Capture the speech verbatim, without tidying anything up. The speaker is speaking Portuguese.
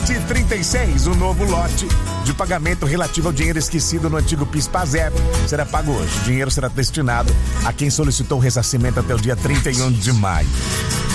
Lote trinta e seis, o novo lote de pagamento relativo ao dinheiro esquecido no antigo PIS/PASEP será pago hoje. O dinheiro será destinado a quem solicitou o ressarcimento até o dia trinta e um de maio.